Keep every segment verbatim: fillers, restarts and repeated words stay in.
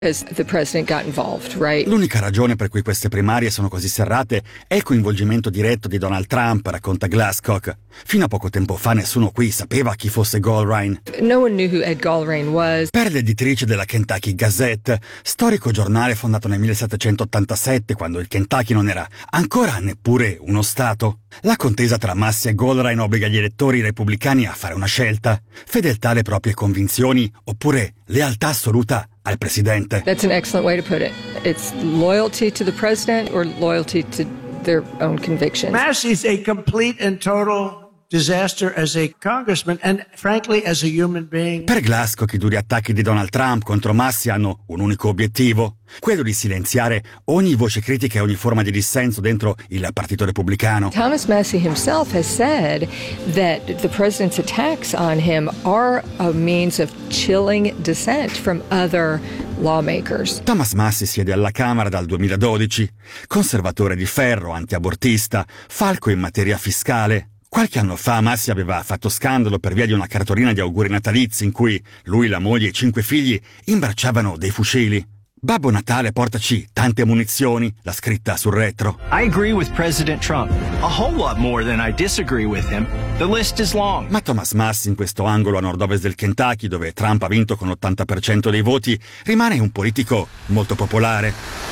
As the president got involved, right? L'unica ragione per cui queste primarie sono così serrate è il coinvolgimento diretto di Donald Trump, racconta Glasscock. Fino a poco tempo fa nessuno qui sapeva chi fosse Gallrein. No one knew who Ed Gallrein was. Per l'editrice della Kentucky Gazette, storico giornale fondato nel millesettecentottantasette, quando il Kentucky non era ancora neppure uno stato, la contesa tra Massey e Gallrein obbliga gli elettori repubblicani a fare una scelta: fedeltà alle proprie convinzioni oppure lealtà assoluta al presidente. That's an excellent way to put it. It's loyalty to the president or loyalty to their own convictions. Massey's a complete and total disaster as a congressman and frankly as a human being. Per Glasscock i duri attacchi di Donald Trump contro Massey hanno un unico obiettivo, quello di silenziare ogni voce critica e ogni forma di dissenso dentro il Partito Repubblicano. Thomas Massey himself has said that the president's attacks on him are a means of chilling dissent from other lawmakers. Thomas Massey siede alla Camera dal duemiladodici, conservatore di ferro, antiabortista, falco in materia fiscale. Qualche anno fa Massey aveva fatto scandalo per via di una cartolina di auguri natalizi in cui lui, la moglie e i cinque figli imbracciavano dei fucili. Babbo Natale, portaci tante munizioni, la scritta sul retro. I agree with President Trump. A whole lot more than I disagree with him. The list is long. Ma Thomas Massey, in questo angolo a nord-ovest del Kentucky, dove Trump ha vinto con l'ottanta per cento dei voti, rimane un politico molto popolare.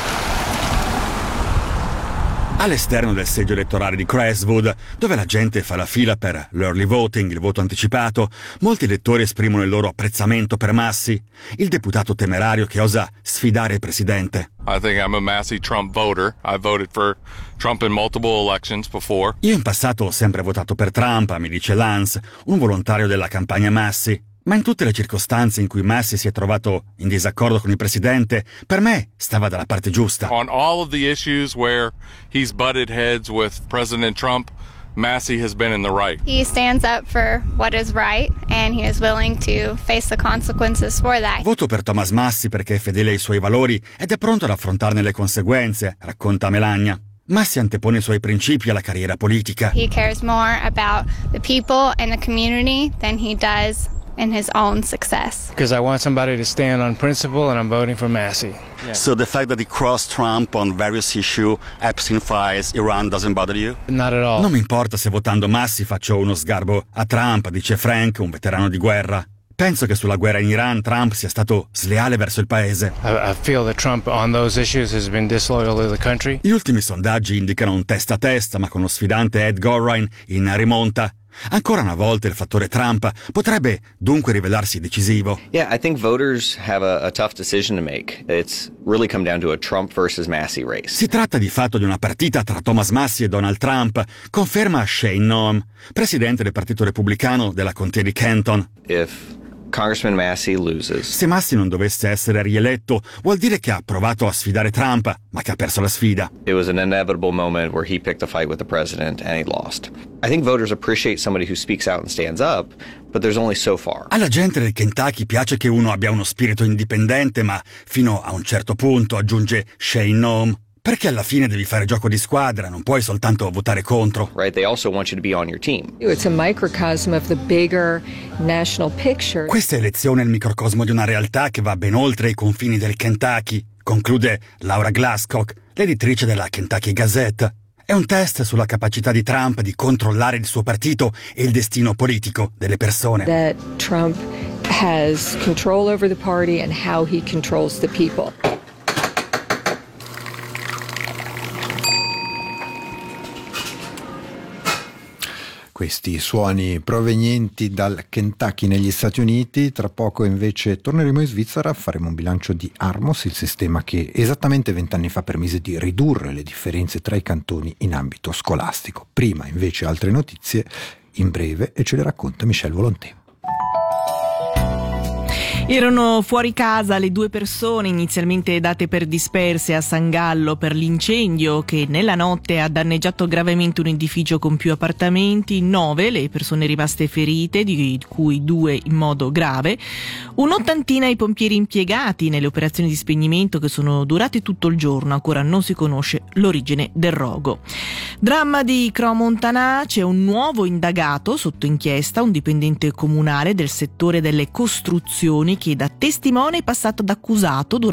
All'esterno del seggio elettorale di Crestwood, dove la gente fa la fila per l'early voting, il voto anticipato, molti elettori esprimono il loro apprezzamento per Massey, il deputato temerario che osa sfidare il presidente. I think I'm a Massey Trump voter. I voted for Trump in multiple elections before. Io in passato ho sempre votato per Trump, mi dice Lance, un volontario della campagna Massey. Ma in tutte le circostanze in cui Massey si è trovato in disaccordo con il presidente, per me stava dalla parte giusta. On all of the issues where he's butted heads with President Trump, Massey has been in the right. He stands up for what is right and he is willing to face the consequences for that. Voto per Thomas Massey perché è fedele ai suoi valori ed è pronto ad affrontarne le conseguenze, racconta Melania. Massey antepone i suoi principi alla carriera politica. He cares more about the people and the community than he does in his own success. Because I want somebody to stand on principle and I'm voting for Massey. Yeah. So the fact that he crossed Trump on various issues, Epstein files, Iran, doesn't bother you? Not at all. Non mi importa se votando Massey faccio uno sgarbo a Trump, dice Frank, un veterano di guerra. Penso che sulla guerra in Iran Trump sia stato sleale verso il paese. I, I feel that Trump on those issues has been disloyal to the country. Gli ultimi sondaggi indicano un testa a testa, ma con lo sfidante Ed Gallrein in rimonta. Ancora una volta il fattore Trump potrebbe dunque rivelarsi decisivo. Yeah, I think voters have a, a tough decision to make. It's really come down to a Trump versus Massey race. Si tratta di fatto di una partita tra Thomas Massey e Donald Trump, conferma Shane Noam, presidente del Partito Repubblicano della contea di Kenton. If Congressman Massey loses. Se Massey non dovesse essere rieletto, vuol dire che ha provato a sfidare Trump, ma che ha perso la sfida. It was an inevitable moment where he picked a fight with the president and he lost. I think voters appreciate somebody who speaks out and stands up, but there's only so far. Alla gente del Kentucky piace che uno abbia uno spirito indipendente, ma fino a un certo punto, aggiunge Shane Noam. Perché alla fine devi fare gioco di squadra, non puoi soltanto votare contro. Right, they also want you to be on your team. It's a microcosm of the bigger national picture. Questa elezione è il microcosmo di una realtà che va ben oltre i confini del Kentucky, conclude Laura Glasscock, l'editrice della Kentucky Gazette. È un test sulla capacità di Trump di controllare il suo partito e il destino politico delle persone. That Trump has control over the party and how he controls the people. Questi suoni provenienti dal Kentucky negli Stati Uniti. Tra poco invece torneremo in Svizzera, faremo un bilancio di Armos, il sistema che esattamente vent'anni fa permise di ridurre le differenze tra i cantoni in ambito scolastico. Prima invece altre notizie in breve e ce le racconta Michel Volonté. Erano fuori casa le due persone inizialmente date per disperse a San Gallo per l'incendio che nella notte ha danneggiato gravemente un edificio con più appartamenti, nove le persone rimaste ferite, di cui due in modo grave, un'ottantina i pompieri impiegati nelle operazioni di spegnimento che sono durate tutto il giorno, ancora non si conosce l'origine del rogo. Dramma di Crans-Montana, c'è un nuovo indagato sotto inchiesta, un dipendente comunale del settore delle costruzioni che da testimone è passato ad accusato durante